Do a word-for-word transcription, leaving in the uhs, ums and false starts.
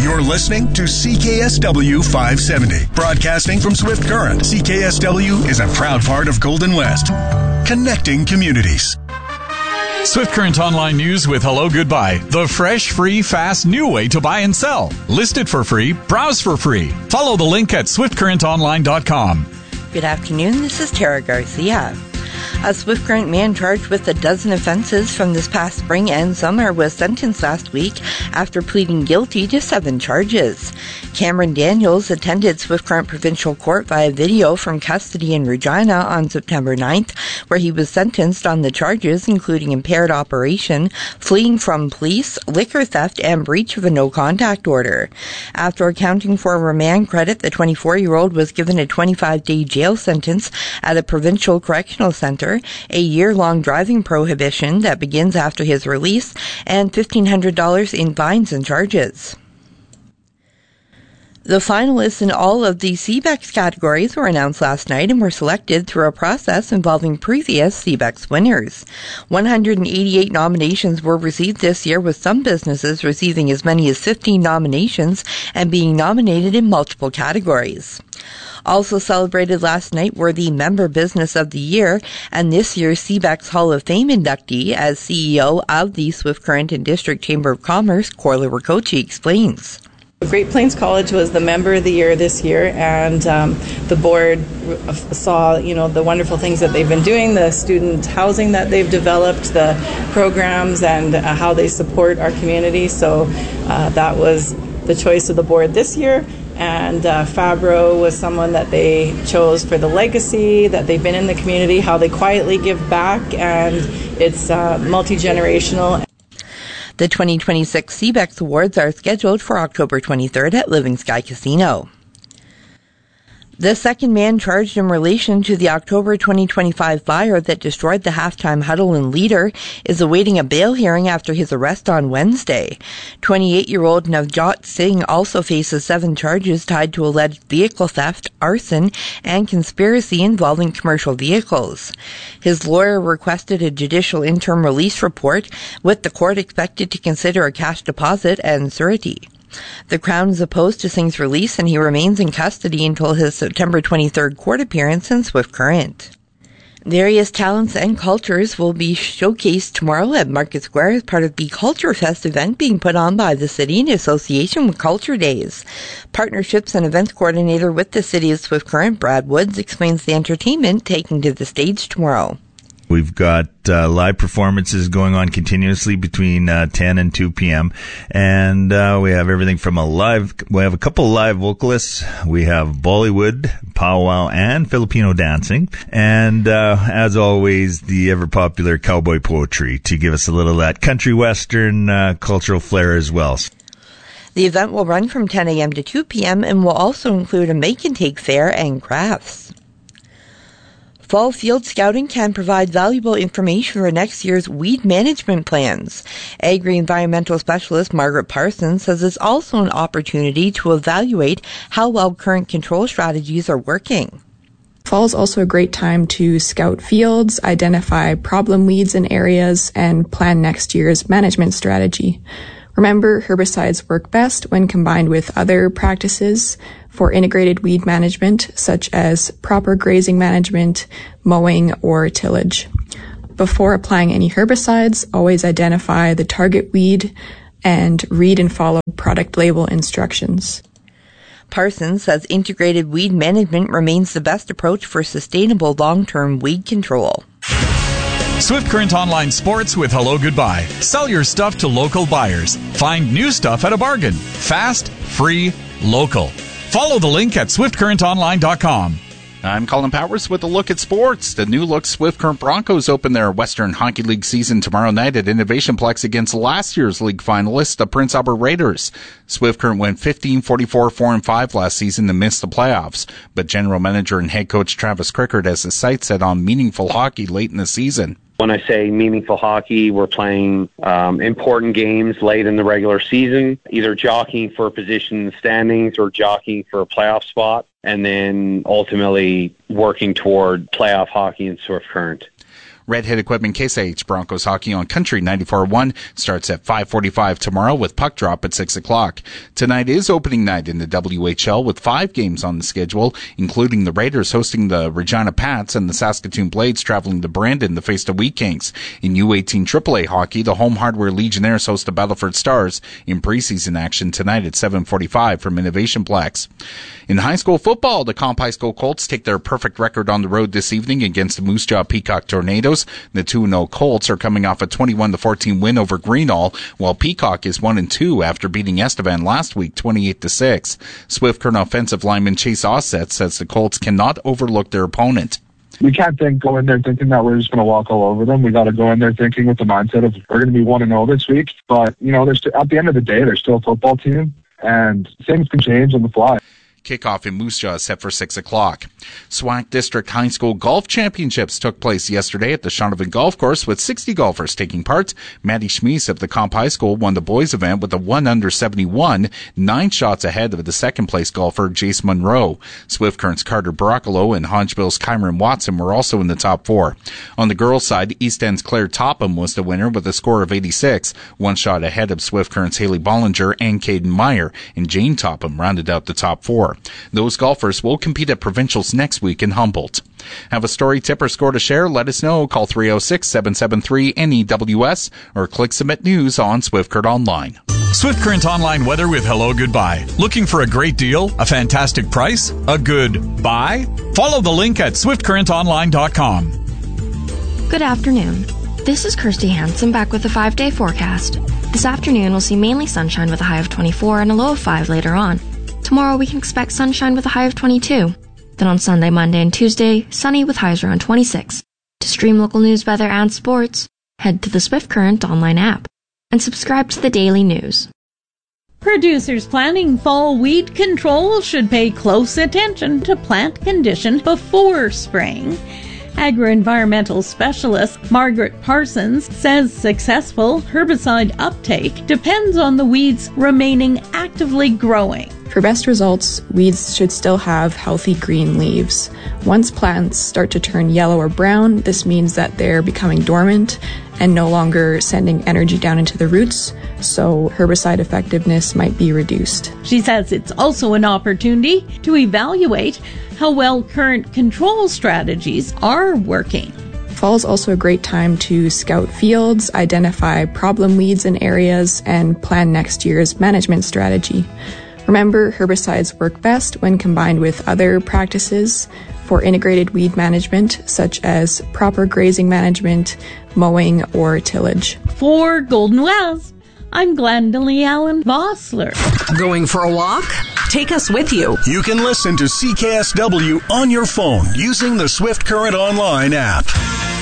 You're listening to C K S W five seventy. Broadcasting from Swift Current, C K S W is a proud part of Golden West. Connecting communities. Swift Current Online News with Hello Goodbye. The fresh, free, fast, new way to buy and sell. List it for free. Browse for free. Follow the link at swift current online dot com. Good afternoon. This is Tara Garcia. A Swift Current man charged with a dozen offenses from this past spring and summer was sentenced last week after pleading guilty to seven charges. Cameron Daniels attended Swift Current Provincial Court via video from custody in Regina on September ninth, where he was sentenced on the charges including impaired operation, fleeing from police, liquor theft, and breach of a no-contact order. After accounting for a remand credit, the twenty-four-year-old was given a twenty-five day jail sentence at a provincial correctional center, a year-long driving prohibition that begins after his release, and fifteen hundred dollars in fines and charges. The finalists in all of the C B E X categories were announced last night and were selected through a process involving previous C B E X winners. one hundred eighty-eight nominations were received this year, with some businesses receiving as many as fifteen nominations and being nominated in multiple categories. Also celebrated last night were the Member Business of the Year and this year's C B E X Hall of Fame inductee, as C E O of the Swift Current and District Chamber of Commerce, Corla Ricochi, explains. Great Plains College was the Member of the Year this year, and um, the board saw, you know, the wonderful things that they've been doing, the student housing that they've developed, the programs, and uh, how they support our community. So uh, that was the choice of the board this year. And uh, Fabro was someone that they chose for the legacy that they've been in the community, how they quietly give back, and it's uh, multi-generational. The twenty twenty-six C B E X Awards are scheduled for October twenty-third at Living Sky Casino. The second man charged in relation to the October twenty twenty-five fire that destroyed the halftime huddle in Leader is awaiting a bail hearing after his arrest on Wednesday. twenty-eight-year-old Navjot Singh also faces seven charges tied to alleged vehicle theft, arson, and conspiracy involving commercial vehicles. His lawyer requested a judicial interim release report, with the court expected to consider a cash deposit and surety. The Crown is opposed to Singh's release, and he remains in custody until his September twenty-third court appearance in Swift Current. Various talents and cultures will be showcased tomorrow at Market Square as part of the Culture Fest event being put on by the city in association with Culture Days. Partnerships and events coordinator with the city of Swift Current, Brad Woods, explains the entertainment taking to the stage tomorrow. We've got uh, live performances going on continuously between uh, ten and two p.m. And uh, we have everything from a live, we have a couple live vocalists. We have Bollywood, powwow, and Filipino dancing. And uh, as always, the ever-popular cowboy poetry to give us a little of that country western uh, cultural flair as well. The event will run from ten a.m. to two p.m. and will also include a make-and-take fair and crafts. Fall field scouting can provide valuable information for next year's weed management plans. Agri-environmental specialist Margaret Parsons says it's also an opportunity to evaluate how well current control strategies are working. Fall is also a great time to scout fields, identify problem weeds in areas, and plan next year's management strategy. Remember, herbicides work best when combined with other practices for integrated weed management, such as proper grazing management, mowing, or tillage. Before applying any herbicides, always identify the target weed and read and follow product label instructions. Parsons says integrated weed management remains the best approach for sustainable long-term weed control. Swift Current Online Sports with Hello Goodbye. Sell your stuff to local buyers. Find new stuff at a bargain. Fast, free, local. Follow the link at swift current online dot com. I'm Colin Powers with a look at sports. The new look Swift Current Broncos open their Western Hockey League season tomorrow night at Innovation Plex against last year's league finalists, the Prince Albert Raiders. Swift Current went fifteen, forty-four, four and five last season and missed the playoffs, but general manager and head coach Travis Crickard has his sights set on meaningful hockey late in the season. When I say meaningful hockey, we're playing um, important games late in the regular season, either jockeying for a position in the standings or jockeying for a playoff spot, and then ultimately working toward playoff hockey in Swift Current. Redhead Equipment Case I H Broncos hockey on Country ninety-four point one starts at five forty-five tomorrow with puck drop at six o'clock. Tonight is opening night in the W H L with five games on the schedule, including the Raiders hosting the Regina Pats and the Saskatoon Blades traveling to Brandon to face the Wheat Kings. In U eighteen triple A hockey, the Home Hardware Legionnaires host the Battleford Stars in preseason action tonight at seven forty-five from Innovation Plex. In high school football, the Comp High School Colts take their perfect record on the road this evening against the Moose Jaw Peacock Tornadoes. The two and oh Colts are coming off a twenty-one to fourteen win over Greenall, while Peacock is one and two after beating Estevan last week twenty-eight to six. Swift Current offensive lineman Chase Ossett says the Colts cannot overlook their opponent. We can't think go in there thinking that we're just going to walk all over them. We got to go in there thinking with the mindset of we're going to be one and oh this week. But, you know, there's at the end of the day, they're still a football team, and things can change on the fly. Kickoff in Moose Jaw is set for six o'clock. Swack District High School Golf Championships took place yesterday at the Shaunavon Golf Course with sixty golfers taking part. Maddie Schmies of the Comp High School won the boys event with a one under seventy-one, nine shots ahead of the second place golfer Jace Monroe. Swift Current's Carter Broccolo and Hodgebill's Kyron Watson were also in the top four. On the girls' side, East End's Claire Topham was the winner with a score of eighty-six, one shot ahead of Swift Current's Haley Bollinger and Caden Meyer, and Jane Topham rounded out the top four. Those golfers will compete at provincials next week in Humboldt. Have a story, tip, or score to share? Let us know. Call three oh six, seven seven three, N E W S or click Submit News on Swift Current Online. Swift Current Online weather with Hello Goodbye. Looking for a great deal, a fantastic price, a good buy? Follow the link at swift current online dot com. Good afternoon. This is Kirsty Hansen back with the five-day forecast. This afternoon we'll see mainly sunshine with a high of twenty-four and a low of five later on. Tomorrow we can expect sunshine with a high of twenty-two. Then on Sunday, Monday, and Tuesday, sunny with highs around twenty-six. To stream local news, weather, and sports, head to the Swift Current online app and subscribe to the daily news. Producers planning fall weed control should pay close attention to plant condition before spraying. Agro-environmental specialist Margaret Parsons says successful herbicide uptake depends on the weeds remaining actively growing. For best results, weeds should still have healthy green leaves. Once plants start to turn yellow or brown, this means that they're becoming dormant and no longer sending energy down into the roots, so herbicide effectiveness might be reduced. She says it's also an opportunity to evaluate how well current control strategies are working. Fall is also a great time to scout fields, identify problem weeds in areas, and plan next year's management strategy. Remember, herbicides work best when combined with other practices for integrated weed management, such as proper grazing management, mowing, or tillage. For Golden West, I'm Glendalee Allen Vossler. Going for a walk? Take us with you. You can listen to C K S W on your phone using the Swift Current Online app.